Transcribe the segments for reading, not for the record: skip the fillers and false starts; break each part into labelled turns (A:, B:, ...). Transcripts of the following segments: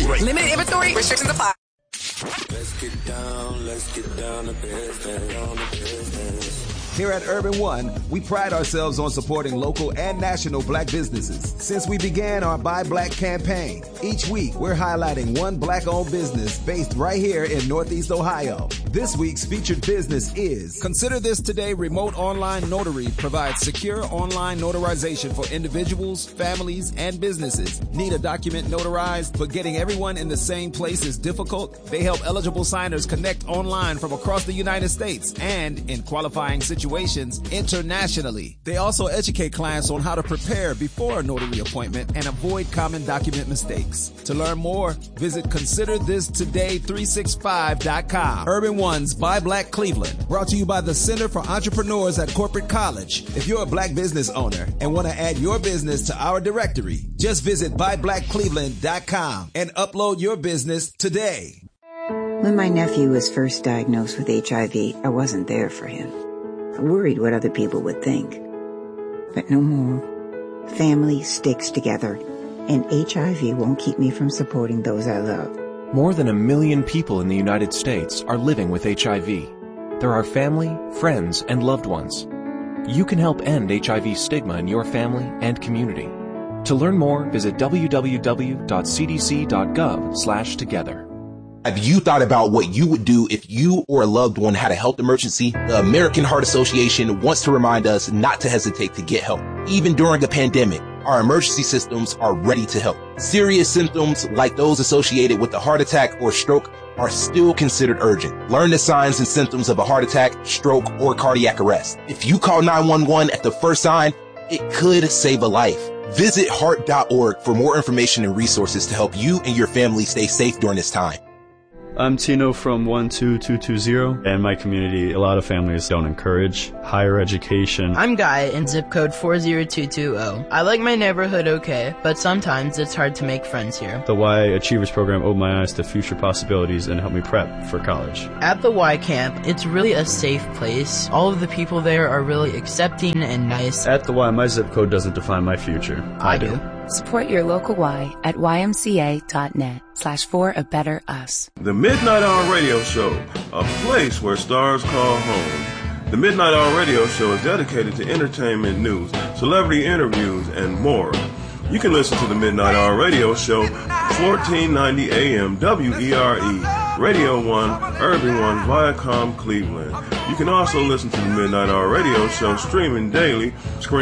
A: great. Limited inventory. Restrictions apply.
B: Let's get down to business.
C: Here at Urban One, we pride ourselves on supporting local and national black businesses. Since we began our Buy Black campaign, each week we're highlighting one black-owned business based right here in Northeast Ohio. This week's featured business is Consider This Today Remote Online Notary provides secure online notarization for individuals, families, and businesses. Need a document notarized, but getting everyone in the same place is difficult? They help eligible signers connect online from across the United States and, in qualifying situations, internationally. They also educate clients on how to prepare before a notary appointment and avoid common document mistakes. To learn more, visit ConsiderThisToday365.com. Urban One's Buy Black Cleveland, brought to you by the Center for Entrepreneurs at Corporate College. If you're a black business owner and want to add your business to our directory, just visit BuyBlackCleveland.com and upload your business today.
D: When my nephew was first diagnosed with HIV, I wasn't there for him. I worried what other people would think. But no more. Family sticks together, and HIV won't keep me from supporting those I love.
E: More than 1 million people in the United States are living with HIV. They're our family, friends, and loved ones. You can help end HIV stigma in your family and community. To learn more, visit www.cdc.gov/together.
F: Have you thought about what you would do if you or a loved one had a health emergency? The American Heart Association wants to remind us not to hesitate to get help. Even during a pandemic, our emergency systems are ready to help. Serious symptoms like those associated with a heart attack or stroke are still considered urgent. Learn the signs and symptoms of a heart attack, stroke, or cardiac arrest. If you call 911 at the first sign, it could save a life. Visit heart.org for more information and resources to help you and your family stay safe during this time.
G: I'm Tino from 12220. In my community, a lot of families don't encourage higher education.
H: I'm Guy in zip code 40220. I like my neighborhood okay, but sometimes it's hard to make friends here.
G: The Y Achievers program opened my eyes to future possibilities and helped me prep for college.
H: At the Y camp, it's really a safe place. All of the people there are really accepting and nice.
G: At the Y, my zip code doesn't define my future. I do.
I: Support your local Y at ymca.net/for-a-better-us.
J: The Midnight Hour Radio Show, a place where stars call home. The Midnight Hour Radio Show is dedicated to entertainment news, celebrity interviews, and more. You can listen to the Midnight Hour Radio Show, 1490 AM WERE, Radio 1, Urban One, Viacom, Cleveland. You can also listen to the Midnight Hour Radio Show streaming daily,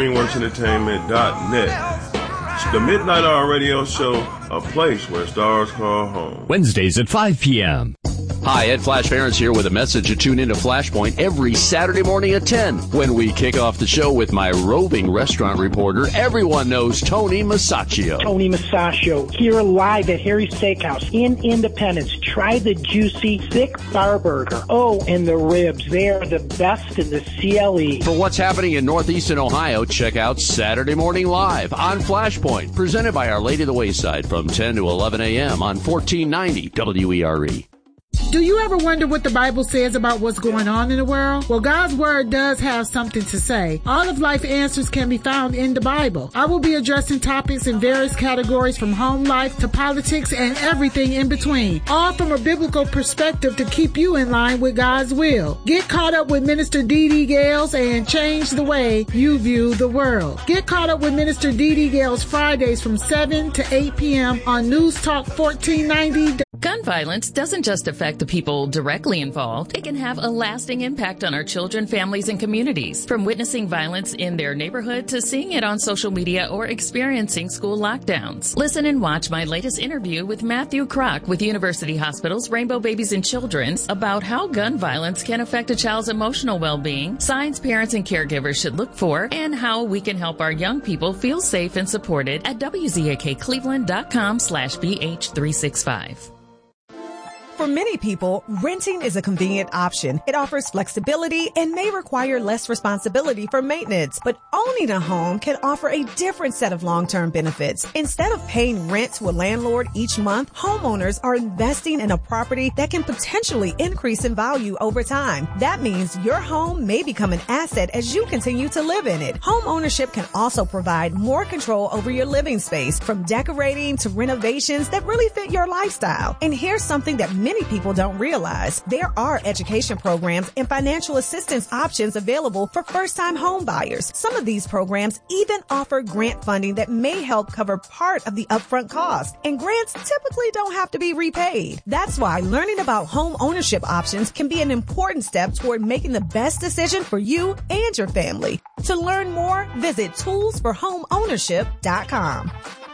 J: ScreenWorksEntertainment.net. The Midnight Hour Radio Show, a place where stars call home.
K: Wednesdays at 5 p.m.
L: Hi, Ed Flash Ferentz here with a message to tune into Flashpoint every Saturday morning at 10 when we kick off the show with my roving restaurant reporter. Everyone knows Tony Masaccio.
M: Tony Masaccio, here live at Harry's Steakhouse in Independence. Try the juicy, thick bar burger. Oh, and the ribs. They are the best in the CLE.
L: For what's happening in Northeastern Ohio, check out Saturday Morning Live on Flashpoint, presented by Our Lady of the Wayside from 10 to 11 a.m. on 1490 WERE.
N: Do you ever wonder what the Bible says about what's going on in the world? Well, God's Word does have something to say. All of life answers can be found in the Bible. I will be addressing topics in various categories from home life to politics and everything in between, all from a biblical perspective to keep you in line with God's will. Get caught up with Minister Dee Gales and change the way you view the world. Get caught up with Minister Dee Gales Fridays from 7 to 8 p.m. on News Talk 1490.
O: Gun violence doesn't just affect the people directly involved. It can have a lasting impact on our children, families, and communities. From witnessing violence in their neighborhood to seeing it on social media or experiencing school lockdowns. Listen and watch my latest interview with Matthew Kroc with University Hospital's Rainbow Babies and Children's about how gun violence can affect a child's emotional well-being, signs parents and caregivers should look for, and how we can help our young people feel safe and supported at WZAKCleveland.com/BH365.
P: For many people, renting is a convenient option. It offers flexibility and may require less responsibility for maintenance. But owning a home can offer a different set of long-term benefits. Instead of paying rent to a landlord each month, homeowners are investing in a property that can potentially increase in value over time. That means your home may become an asset as you continue to live in it. Home ownership can also provide more control over your living space, from decorating to renovations that really fit your lifestyle. And here's something that many people don't realize. There are education programs and financial assistance options available for first-time home buyers. Some of these programs even offer grant funding that may help cover part of the upfront cost. And grants typically don't have to be repaid. That's why learning about home ownership options can be an important step toward making the best decision for you and your family. To learn more, visit toolsforhomeownership.com.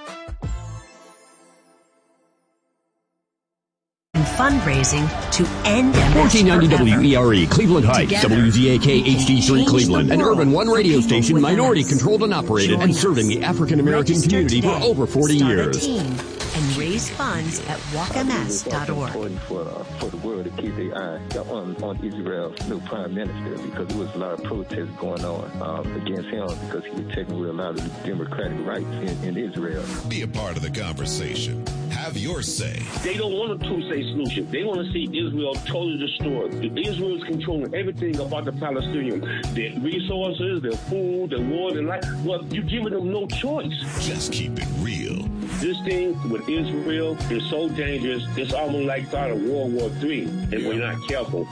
Q: Fundraising to end MS
R: 1490 WERE, Cleveland Heights,
Q: Together.
R: WZAK HD3 Cleveland, an Urban One radio station, minority controlled and operated, and serving the African American community for over 40 years.
Q: And raise funds at walkms.org.
S: For the world to keep their eye on Israel's new prime minister, because there was a lot of protests going on against him because he was taking away a lot of the democratic rights in Israel.
T: Be a part of the conversation. Have your say.
U: They don't want a two-state solution. They want to see Israel totally destroyed. Israel is controlling everything about the Palestinians. Their resources, their food, their water, their life. Well, you're giving them no choice.
T: Just keep it real.
U: This thing with Israel is so dangerous, it's almost like start of World War III if we're not careful.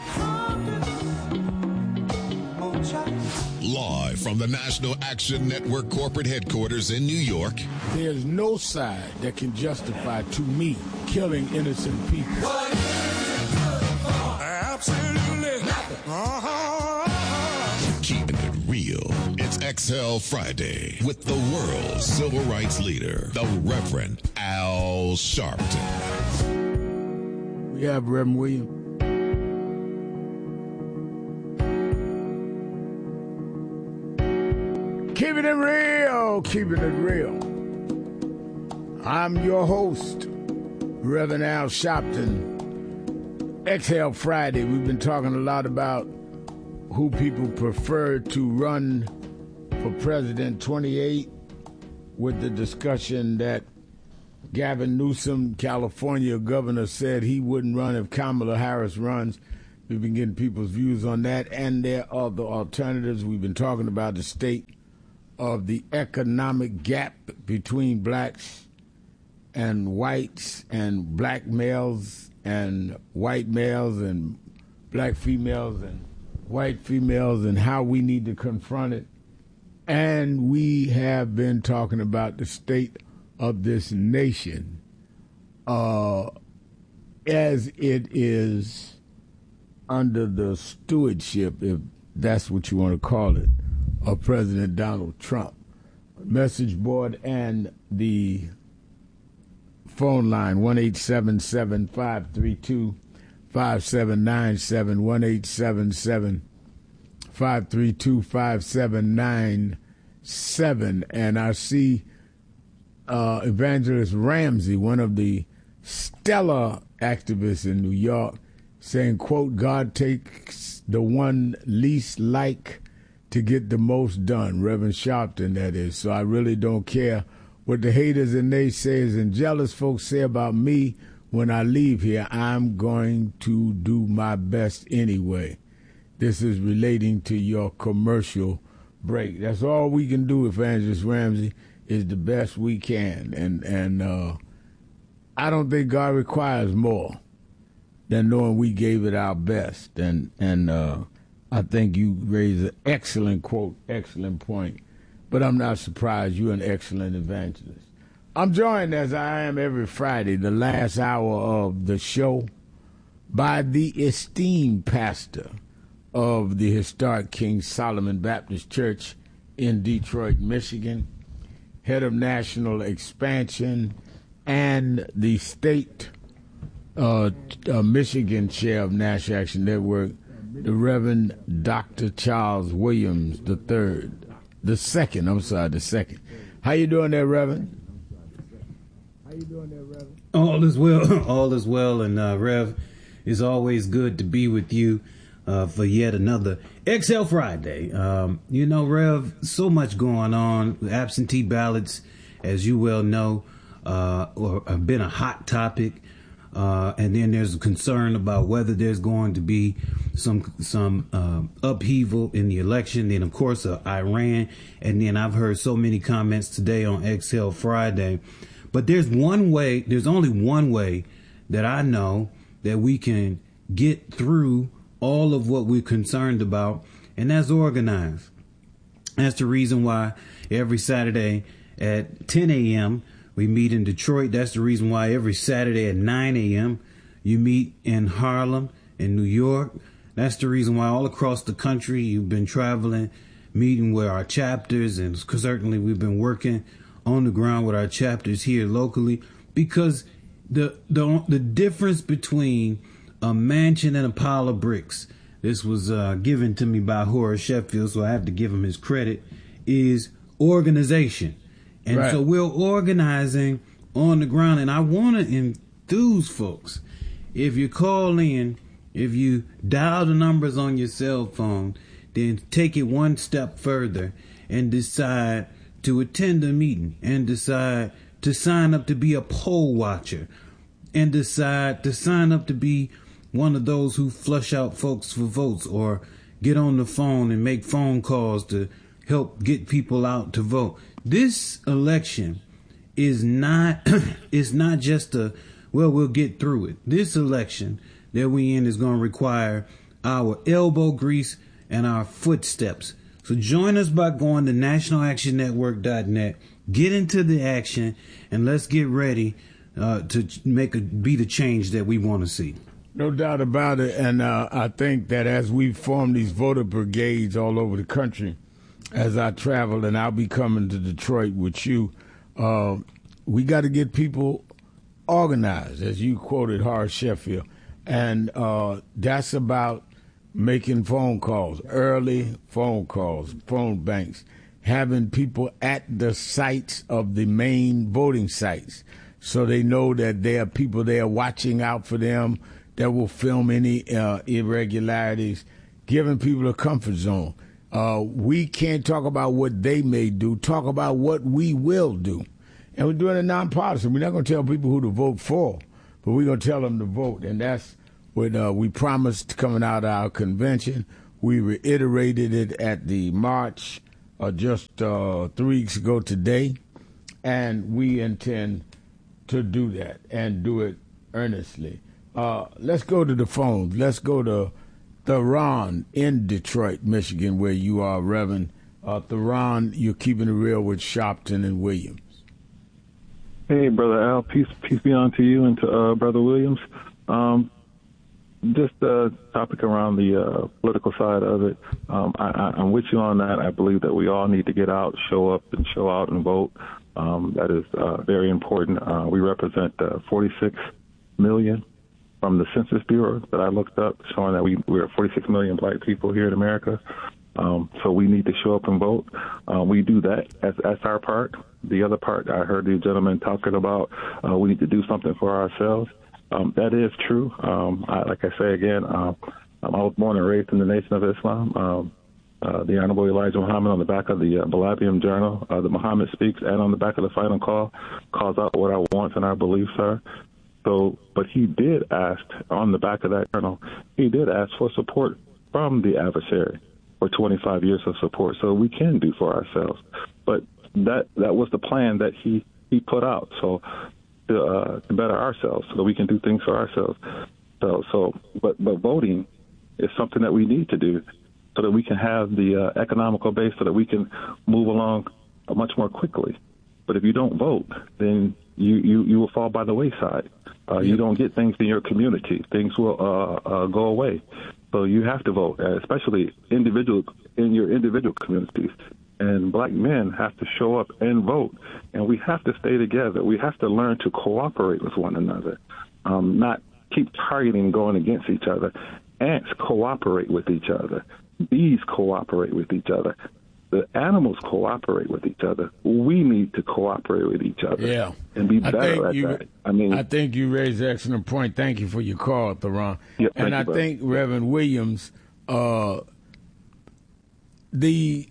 T: Live from the National Action Network corporate headquarters in New York.
V: There's no side that can justify, to me, killing innocent people.
T: Absolutely nothing. Keeping it real. It's XL Friday with the world's civil rights leader, the Reverend Al Sharpton.
V: We have Reverend William. Keeping it real, keeping it real. I'm your host, Reverend Al Sharpton. XL Friday, we've been talking a lot about who people prefer to run for President 28, with the discussion that Gavin Newsom, California governor, said he wouldn't run if Kamala Harris runs. We've been getting people's views on that, and there are the alternatives. We've been talking about the state of the economic gap between blacks and whites, and black males and white males, and black females and white females, and how we need to confront it. And we have been talking about the state of this nation as it is under the stewardship, if that's what you want to call it, of President Donald Trump. Message board and the phone line, 1-877-532-5797, 1-877-532-5797. And I see Evangelist Ramsey, one of the stellar activists in New York, saying, quote, God takes the one least like to get the most done. Reverend Sharpton, that is. So I really don't care what the haters and naysayers and jealous folks say about me when I leave here. I'm going to do my best anyway. This is relating to your commercial break. That's all we can do, Evangelist Ramsey, is the best we can. And I don't think God requires more than knowing we gave it our best. And I think you raised an excellent quote, excellent point. But I'm not surprised. You're an excellent evangelist. I'm joined, as I am every Friday, the last hour of the show, by the esteemed pastor of the historic King Solomon Baptist Church in Detroit, Michigan, head of national expansion and the state Michigan chair of National Action Network, the Reverend Dr. Charles Williams III. The second. How you doing there, Reverend?
W: All is well. All is well. And, Rev,
A: It's always good to be with you for yet another XL Friday. Rev, so much going on. Absentee ballots, as you well know, have been a hot topic. And then there's a concern about whether there's going to be some upheaval in the election. Then, of course, Iran. And then I've heard so many comments today on XL Friday. But there's only one way that I know that we can get through all of what we're concerned about, and that's organized. That's the reason why every Saturday at 10 a.m. we meet in Detroit. That's the reason why every Saturday at 9 a.m. you meet in Harlem, in New York. That's the reason why all across the country you've been traveling, meeting with our chapters, and certainly we've been working on the ground with our chapters here locally, because the difference between a mansion and a pile of bricks, this was given to me by Horace Sheffield, so I have to give him his credit, is organization. And right. So we're organizing on the ground, and I want to enthuse folks. If you call in, if you dial the numbers on your cell phone, then take it one step further and decide to attend a meeting, and decide to sign up to be a poll watcher, and decide to sign up to be one of those who flush out folks for votes, or get on the phone and make phone calls to help get people out to vote. This election is not, it's not just we'll get through it. This election that we in is going to require our elbow grease and our footsteps. So join us by going to nationalactionnetwork.net, get into the action, and let's get ready to be the change that we want to see.
V: No doubt about it. And I think that as we form these voter brigades all over the country, as I travel, and I'll be coming to Detroit with you, we got to get people organized, as you quoted Horace Sheffield. And that's about making phone calls, early phone calls, phone banks, having people at the sites of the main voting sites so they know that there are people there watching out for them that will film any irregularities, giving people a comfort zone. We can't talk about what they may do, talk about what we will do. And we're doing it nonpartisan. We're not going to tell people who to vote for, but we're going to tell them to vote. And that's what we promised coming out of our convention. We reiterated it at the march just 3 weeks ago today. And we intend to do that and do it earnestly. Let's go to the phones. Let's go to Theron in Detroit, Michigan, where you are, Reverend. Theron, you're keeping it real with Sharpton and Williams.
B: Hey, Brother Al, peace be on to you and to Brother Williams. Just a topic around the political side of it. I'm with you on that. I believe that we all need to get out, show up, and show out and vote. That is very important. We represent 46 million from the Census Bureau that I looked up, showing that we're 46 million black people here in America. So we need to show up and vote. We do that as our part. The other part, I heard the gentleman talking about we need to do something for ourselves. That is true. Like I say again, I was born and raised in the Nation of Islam. The Honorable Elijah Muhammad on the back of the Balabium Journal, the Muhammad Speaks, and on the back of the Final Call, calls out what our wants and our beliefs are. So, but he did ask on the back of that journal, he did ask for support from the adversary for 25 years of support. So we can do for ourselves. But that was the plan that he put out. So to better ourselves, so that we can do things for ourselves. But voting is something that we need to do so that we can have the economical base so that we can move along much more quickly. But if you don't vote, then you will fall by the wayside. You don't get things in your community. Things will go away. So you have to vote, especially in your individual communities. And black men have to show up and vote. And we have to stay together. We have to learn to cooperate with one another, not keep targeting going against each other. Ants cooperate with each other. Bees cooperate with each other. The animals cooperate with each other. We need to cooperate with each other and be better at that.
V: I think you raised an excellent point. Thank you for your call, Theron. And I think, Reverend Williams, the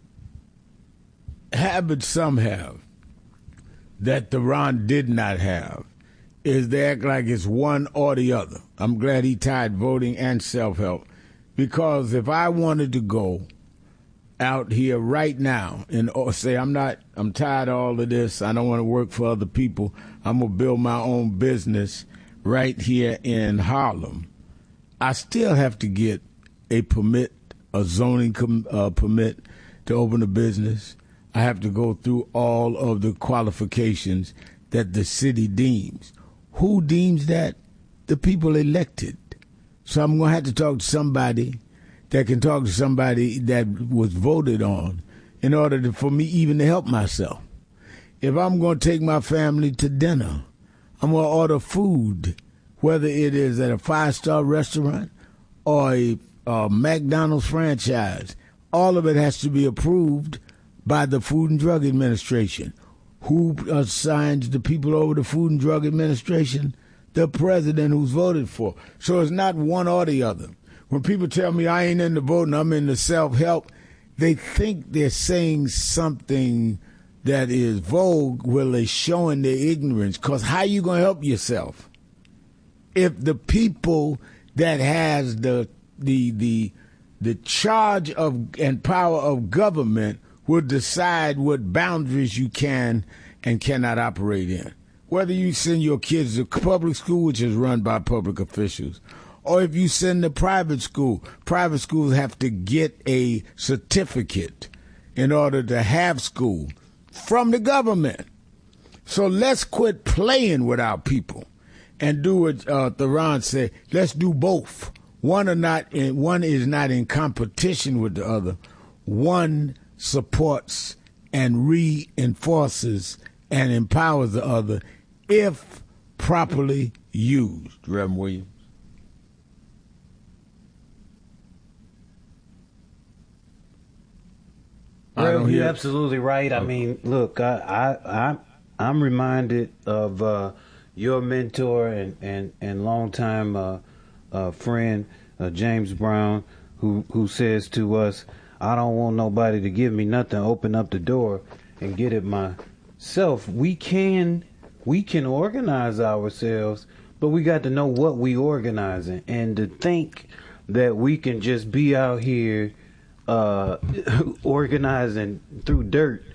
V: habit some have that Theron did not have is they act like it's one or the other. I'm glad he tied voting and self-help, because if I wanted to go out here right now and say I'm tired of all of this, I don't want to work for other people, I'm going to build my own business right here in Harlem, I still have to get a permit, a zoning permit to open a business. I have to go through all of the qualifications that the city deems. Who deems that? The people elected. So I'm going to have to talk to somebody that can talk to somebody that was voted on in order for me even to help myself. If I'm going to take my family to dinner, I'm going to order food, whether it is at a 5-star restaurant or a McDonald's franchise. All of it has to be approved by the Food and Drug Administration. Who assigns the people over the Food and Drug Administration? The president who's voted for. So it's not one or the other. When people tell me I ain't into voting, I'm into self-help, they think they're saying something that is vogue while they're showing their ignorance. Because how you going to help yourself if the people that has the charge of and power of government will decide what boundaries you can and cannot operate in? Whether you send your kids to public school, which is run by public officials, or if you send to private schools have to get a certificate in order to have school from the government. So let's quit playing with our people and do what Theron said. Let's do both. One is not in competition with the other. One supports and reinforces and empowers the other if properly used. Reverend Williams.
A: You're absolutely right. I mean, look, I'm reminded of your mentor and longtime friend James Brown, who says to us, "I don't want nobody to give me nothing. Open up the door and get it myself." We can organize ourselves, but we got to know what we organizing, and to think that we can just be out here organizing through dirt